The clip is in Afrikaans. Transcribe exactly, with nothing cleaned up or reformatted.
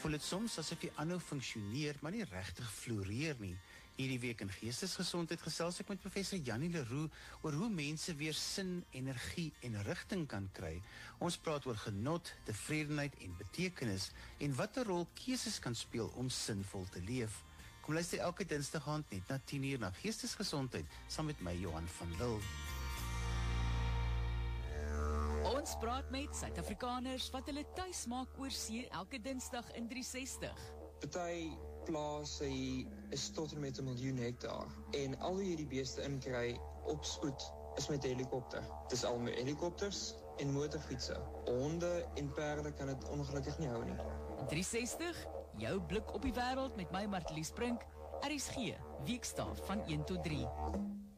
voel dit soms asof jy aanhou funksioneer, maar nie regtig floreer nie. Hierdie week in Geestesgesondheid gesels ek met professor Jannie Leroux oor hoe mense weer sin, energie en rigting kan kry. Ons praat oor genot, tevredenheid en betekenis en wat 'n rol keuses kan speel om sinvol te leef. Kom luister elke Dinsdag aand net na tien uur na Geestesgesondheid saam met my Johan van Lille. Ons praat met Suid-Afrikaners wat hulle tuis maak oor see elke Dinsdag in drie sestig. Party plase is tot en met 'n miljoen hektaar en al hoe jy die beeste inkry op spoed is met helikopter. Dis al met helikopters en motorfietsse. Honde en perde kan dit ongelukkig nie hou nie. drie sestig, jou blik op die wêreld met my Martelies Brink, R S G, weekstaaf van een tot drie.